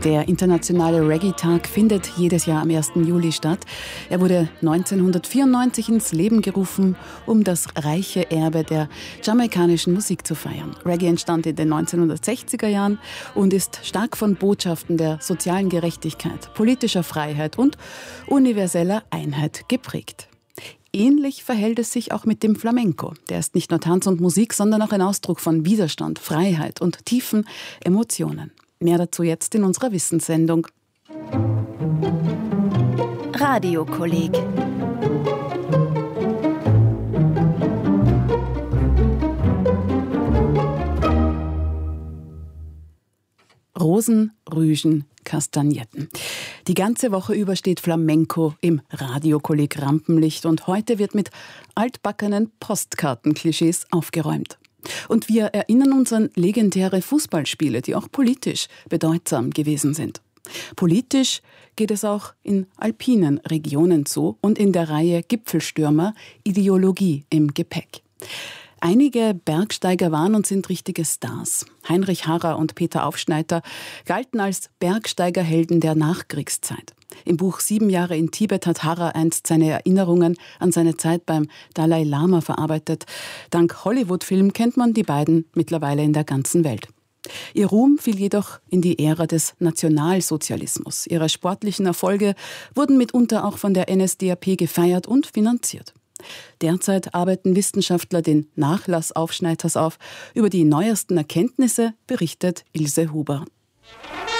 Der internationale Reggae-Tag findet jedes Jahr am 1. Juli statt. Er wurde 1994 ins Leben gerufen, um das reiche Erbe der jamaikanischen Musik zu feiern. Reggae entstand in den 1960er Jahren und ist stark von Botschaften der sozialen Gerechtigkeit, politischer Freiheit und universeller Einheit geprägt. Ähnlich verhält es sich auch mit dem Flamenco. Der ist nicht nur Tanz und Musik, sondern auch ein Ausdruck von Widerstand, Freiheit und tiefen Emotionen. Mehr dazu jetzt in unserer Wissenssendung. Radiokolleg. Rosen, Rüschen, Kastagnetten. Die ganze Woche über steht Flamenco im Radiokolleg Rampenlicht und heute wird mit altbackenen Postkartenklischees aufgeräumt. Und wir erinnern uns an legendäre Fußballspiele, die auch politisch bedeutsam gewesen sind. Politisch geht es auch in alpinen Regionen zu und in der Reihe Gipfelstürmer Ideologie im Gepäck. Einige Bergsteiger waren und sind richtige Stars. Heinrich Harrer und Peter Aufschneider galten als Bergsteigerhelden der Nachkriegszeit. Im Buch 7 Jahre in Tibet hat Harrer einst seine Erinnerungen an seine Zeit beim Dalai Lama verarbeitet. Dank Hollywood-Film kennt man die beiden mittlerweile in der ganzen Welt. Ihr Ruhm fiel jedoch in die Ära des Nationalsozialismus. Ihre sportlichen Erfolge wurden mitunter auch von der NSDAP gefeiert und finanziert. Derzeit arbeiten Wissenschaftler den Nachlass Aufschneiders auf. Über die neuesten Erkenntnisse berichtet Ilse Huber.